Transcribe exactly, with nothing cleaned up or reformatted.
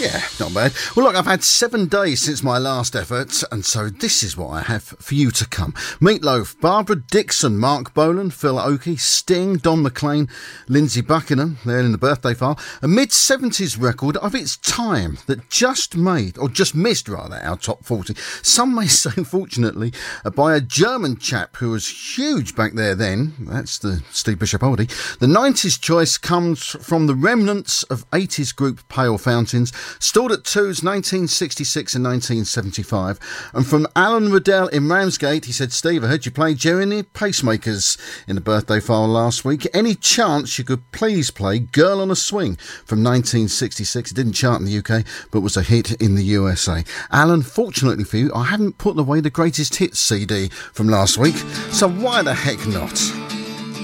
Yeah, not bad. Well, look, I've had seven days since my last effort, and so this is what I have for you to come. Meatloaf, Barbara Dixon, Mark Bolan, Phil Oakey, Sting, Don McLean, Lindsey Buckingham, they're in the birthday file. A mid-seventies record of its time that just made, or just missed rather, our top forty. Some may say, fortunately, uh, by a German chap who was huge back there then. That's the Steve Bishop oldie. The nineties choice comes from the remnants of eighties group Pale Fountains, stored at twos nineteen sixty-six and nineteen seventy-five. And from Alan Riddell in Ramsgate, he said, Steve, I heard you play Jerry and the Pacemakers in the birthday file last week. Any chance you could please play Girl on a Swing from nineteen sixty-six? It didn't chart in the U K, but was a hit in the U S A. Alan, fortunately for you, I haven't put away the greatest hits C D from last week, so why the heck not?